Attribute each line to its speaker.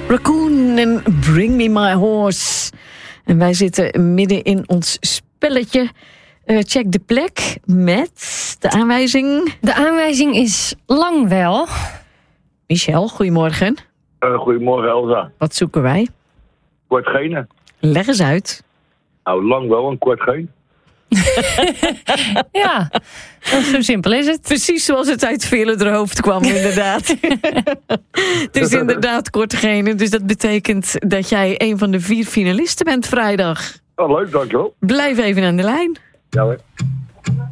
Speaker 1: Raccoon en Bring Me My Horse. En wij zitten midden in ons spelletje. Check de plek met de aanwijzing.
Speaker 2: De aanwijzing is lang wel.
Speaker 1: Michel, goedemorgen.
Speaker 3: Goedemorgen, Elsa.
Speaker 1: Wat zoeken wij?
Speaker 3: Kort gene.
Speaker 1: Leg eens uit.
Speaker 3: Nou, lang wel en kort geen.
Speaker 2: Ja, zo simpel is het.
Speaker 1: Precies zoals het uit vele hoofd kwam, inderdaad. Het is inderdaad kortgene, dus dat betekent dat jij een van de 4 finalisten bent vrijdag.
Speaker 3: Oh, leuk, dankjewel.
Speaker 1: Blijf even aan de lijn.
Speaker 3: Ja hoor.